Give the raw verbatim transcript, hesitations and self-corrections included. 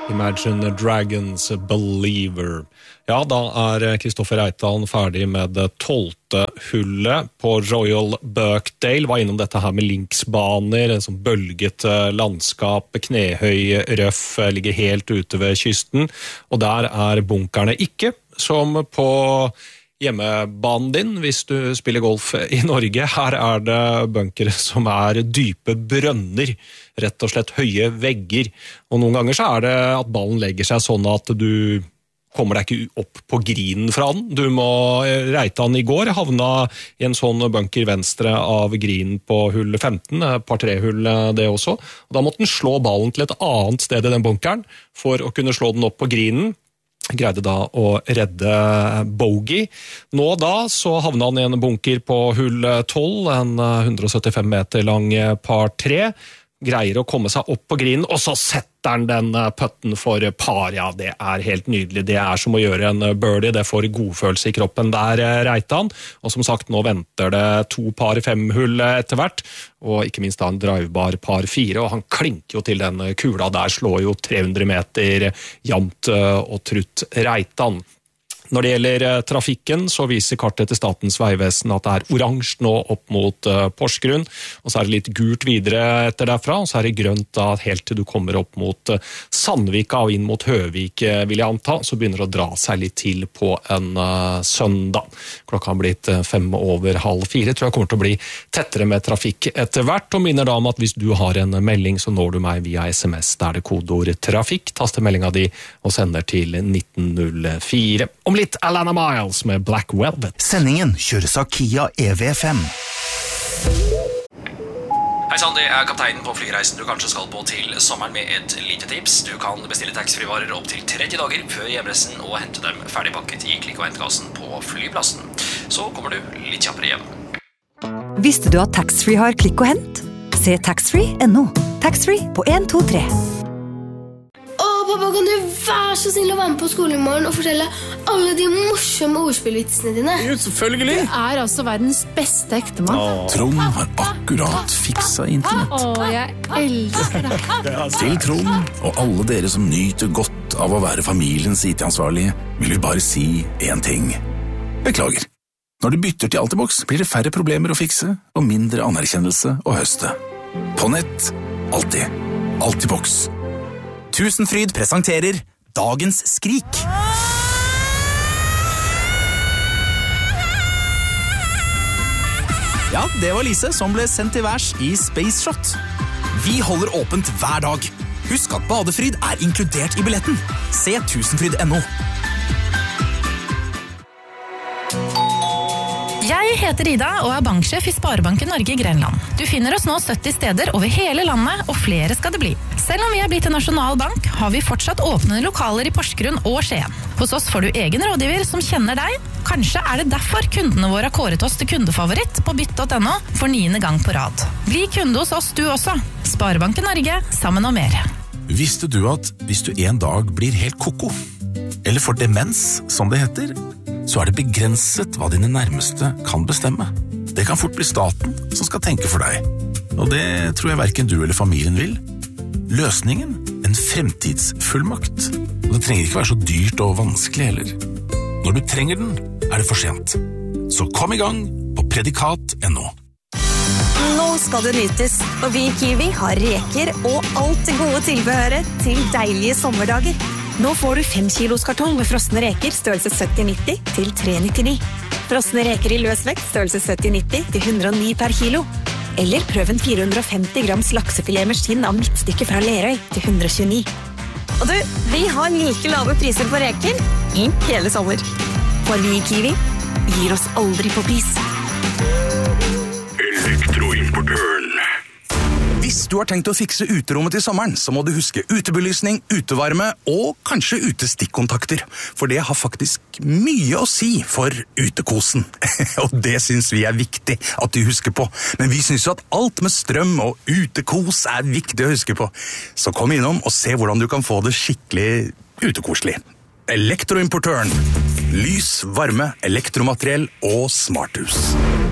Imagine Dragons Believer. Ja, da er Kristoffer Reitan ferdig med det tolvte hullet på Royal Birkdale. Var innom dette her med linksbaner, en sånn bølgete landskap, knehøy, røff, ligger helt ute ved kysten. Og der er bunkerne ikke, som på hjemmebanen din, hvis du spiller golf i Norge. Her er det bunkere som er dype brønner, rett og slett høye vegger. Og noen ganger så er det at ballen legger seg sånn at du kommer deg ikke opp på grinen fra den. Du må reite den i går, havna i en sånn bunker venstre av grinen på hull femten, par tre hull det også. Og da måtte den slå ballen til et annet sted i den bunkeren for å kunne slå den opp på grinen. Greide da å redde bogey. Nå da så havna han i en bunker på hull tolv, en hundre og syttifem meter lang par tre. Greier å komme seg opp på grinen, og så setter han den putten for par. Ja, det er helt nydelig. Det er som å gjøre en birdie. Det får godfølelse i kroppen der, Reitan. Og som sagt, nå venter det to par femhull etter hvert, og ikke minst da en drivebar par fire, og han klinker jo til den kula der, slår jo tre hundre meter jamt og trutt Reitan. Når det gjelder trafikken, så viser kartet til Statens Vegvesen at det er oransje nå opp mot Porsgrunn, og så er det litt gult videre etter derfra, og så er det grønt da helt til du kommer opp mot Sandvika og inn mot Høvik, vil jeg anta, så begynner det å dra seg litt til på en uh, søndag. Klokka har blitt fem over halv fire, tror jeg kommer til å bli tettere med trafikk etter hvert, og minner da om at hvis du har en melding, så når du meg via sms, der det kodeord trafikk, taster meldinga di og sender til nitten null fire. Om litt Alana Miles med Black Velvet. Sendingen kjøres av Kia E V fem. Hei Sandy, jeg er kapteinen på flyreisen du kanskje skal på til sommeren med et lite tips. Du kan bestille taxfree-varer opp til tretti dager før hjemreisen og hente dem ferdigpakket i klikk- og hentkassen på flyplassen. Så kommer du litt kjappere hjem. Visste du at taxfree har klikk og hent? Se taxfree punktum no. Taxfree på en to tre. Pappa, kan du være så snill å være med på skolen i morgen og fortelle alle de morsomme ordspillvitsene dine? Jo, selvfølgelig. Du er altså verdens beste ektemann. Trond har akkurat fiksa internett. Åh, jeg elsker det. Til Trond og alle dere som nyter godt av å være familiens I T-ansvarlige, vil vi bare si en ting. Beklager. Når du bytter til Altibox, blir det færre problemer å fikse og mindre anerkjennelse å høste. På nett, alltid. Altibox. Tusenfryd presenterer Dagens skrik. Ja, det var Lise som ble sendt til værs I Space Shot. Vi holder åpent hver dag. Husk at badefryd er inkludert I billetten. Se tusenfryd punktum no. Jeg heter Ida og er banksjef I Sparebanken Norge I Grenland. Du finner oss nå sytti steder over hele landet, og flere skal det bli. Selv om vi er blitt en nasjonal bank, har vi fortsatt åpne lokaler I Porsgrunn og Skien. Hos oss får du egen rådgiver som kjenner deg. Kanskje er det derfor kundene våre har kåret oss til kundefavoritt på bytt punktum no for niende gang på rad. Bli kunde hos oss du også. Sparebanken Norge, sammen og mer. Visste du at hvis du en dag blir helt koko, eller får demens, som det heter, så er det begrenset hva dine nærmeste kan bestemme. Det kan fort bli staten som skal tenke for deg. Og det tror jeg hverken du eller familien vil. Løsningen? En fremtidsfullmakt. Og det trenger ikke være så dyrt og vanskelig heller. Når du trenger den, er det for sent. Så kom I gang på predikat punktum no. Nå skal det nytes, og vi I Kiwi har reker og alt det gode tilbehøret til deilige sommerdager. Nå får du fem kilos kartong med frosne reker størrelse sytti nitti til tre nittini. Frosne reker I løsvekt størrelse sytti nitti til hundre og ni per kilo. Eller prøv en fire hundre og femti grams laksefilet med skinn av midtstykke fra Lerøy til hundre og tjueni. Og du, vi har like lave priser på reker I hele sommer. For vi I Kiwi gir oss aldri på pris. Elektroimportøren. Hvis du har tenkt å fikse uterommet til sommeren, så må du huske utebelysning, utevarme og kanskje utestikkontakter. For det har faktisk mye å si for utekosen. Og det synes vi er viktig at du husker på. Men vi synes jo at alt med strøm og utekos er viktig å huske på. Så kom innom og se hvordan du kan få det skikkelig utekoselig. Elektroimportøren. Lys, varme, elektromateriell og smarthus.